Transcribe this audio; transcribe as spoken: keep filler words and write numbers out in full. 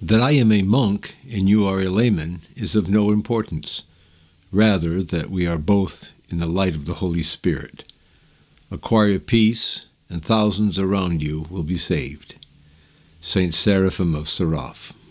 That I am a monk and you are a layman is of no importance, rather that we are both in the light of the Holy Spirit. Acquire peace, and thousands around you will be saved. Saint Seraphim of Sarov.